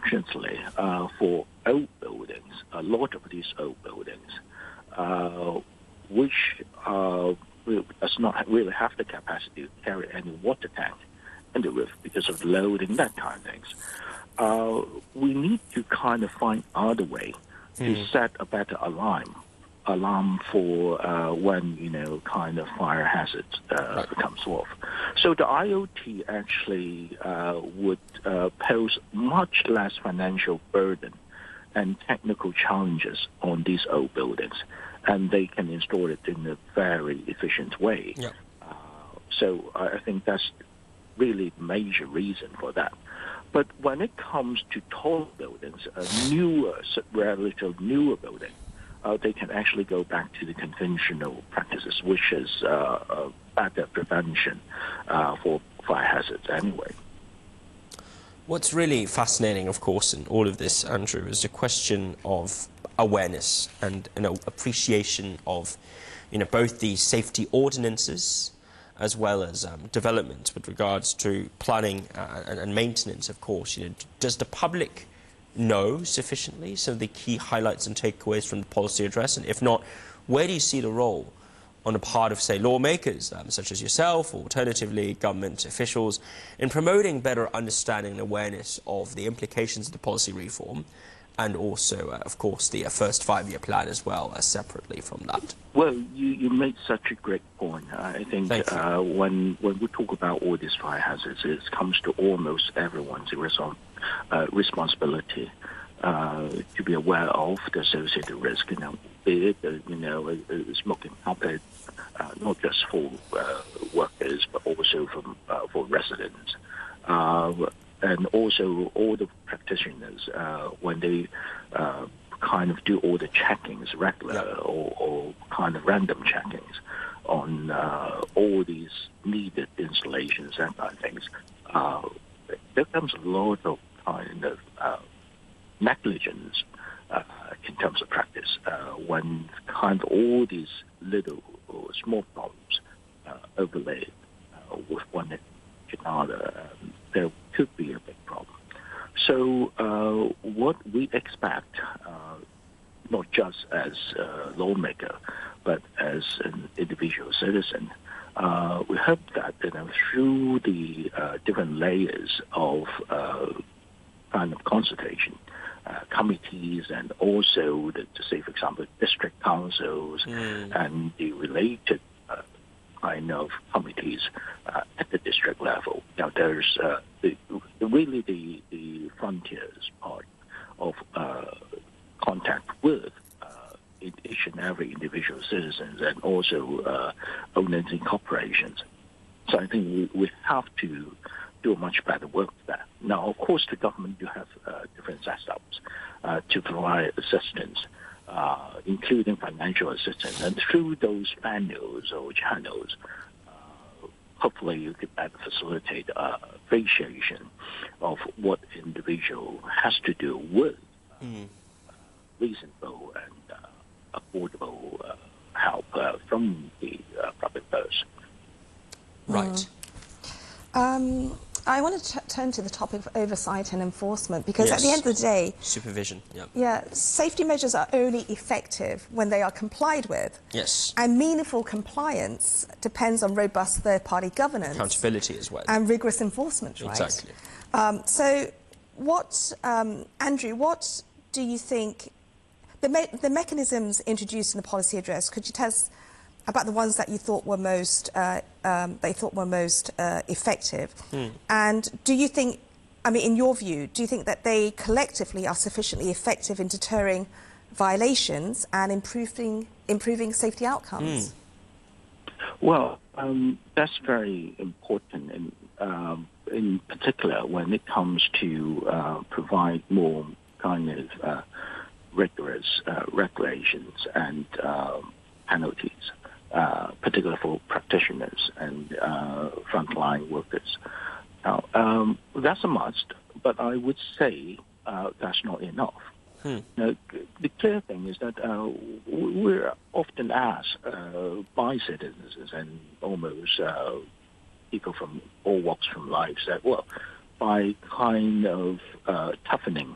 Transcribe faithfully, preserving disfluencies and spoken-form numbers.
unfortunately, uh, for old buildings, a lot of these old buildings, uh, which uh, does not really have the capacity to carry any water tank in the roof because of loading, that kind of things. Uh, we need to kind of find other way to mm. set a better alarm, alarm for uh, when, you know, kind of fire hazard uh, right. comes off. So the I O T actually uh, would uh, pose much less financial burden and technical challenges on these old buildings, and they can install it in a very efficient way. Yeah. Uh, so I think that's really the major reason for that. But when it comes to tall buildings, a newer, relatively newer building, uh, they can actually go back to the conventional practices, which is uh, a better prevention uh, for fire hazards anyway. What's really fascinating, of course, in all of this, Andrew, is the question of awareness and, you know, appreciation of, you know, both the safety ordinances as well as um, development with regards to planning uh, and, and maintenance, of course. You know, does the public know sufficiently some of the key highlights and takeaways from the policy address? And if not, where do you see the role on the part of, say, lawmakers, um, such as yourself, or alternatively government officials, in promoting better understanding and awareness of the implications of the policy reform, and also, uh, of course, the uh, first five-year plan as well, uh, separately from that? Well, you, you made such a great point. I think uh, when when we talk about all these fire hazards, it comes to almost everyone's reson- uh, responsibility uh, to be aware of the associated risk. You know, be it, uh, you know, uh, smoking habit, uh, not just for uh, workers, but also from, uh, for residents. Uh, And also all the practitioners, uh, when they uh, kind of do all the checkings regular yeah. or, or kind of random checkings on uh, all these needed installations and kind of things, uh, there comes a lot of kind of uh, negligence uh, in terms of practice uh, when kind of all these little or small problems uh, overlay uh, with one another. Um, there could be a big problem. So uh, what we expect, uh, not just as a lawmaker, but as an individual citizen, uh, we hope that, you know, through the uh, different layers of uh, kind of consultation, uh, committees, and also, the, to say, for example, district councils mm. and the related kind of committees uh, at the district level. Now, there's uh, the, really the, the frontiers part of uh, contact with uh, each and every individual citizens and also uh, owners and corporations. So I think we, we have to do a much better work there. Now, of course, the government do have uh, different setups uh, to provide assistance, Uh, including financial assistance, and through those manuals or channels, uh, hopefully you could better facilitate uh, appreciation of what individual has to do with uh, mm. uh, reasonable and uh, affordable uh, help uh, from the uh, public purse. Right. Mm. Um, I want to turn to the topic of oversight and enforcement, because yes. at the end of the day... Supervision, yeah. Yeah, safety measures are only effective when they are complied with. Yes. And meaningful compliance depends on robust third-party governance. Accountability as well. And rigorous enforcement, right? Exactly. Um, so, what, um, Andrew, what do you think... The, me the mechanisms introduced in the policy address, could you tell us about the ones that you thought were most, uh, um, they thought were most uh, effective? Hmm. And do you think, I mean, in your view, do you think that they collectively are sufficiently effective in deterring violations and improving improving safety outcomes? Hmm. Well, um, that's very important, in, um, in particular when it comes to uh, provide more kind of uh, rigorous uh, regulations and uh, penalties. Uh, particularly for practitioners and uh, frontline workers. Now, um, that's a must, but I would say uh, that's not enough. Hmm. Now, the clear thing is that uh, we're often asked uh, by citizens and almost uh, people from all walks from life that, well, by kind of uh, toughening